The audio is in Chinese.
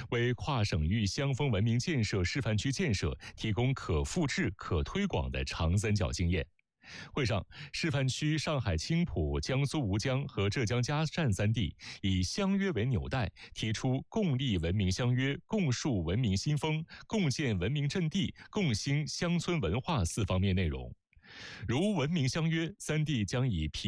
为跨省域乡风文明建设示范区建设提供可复制、可推广的长三角经验。会上，示范区上海青浦、江苏吴江和浙江嘉善三地以相约为纽带，提出共立文明相约、共树文明新风、共建文明阵地、共兴乡村文化4方面内容。如文明相约，三地将以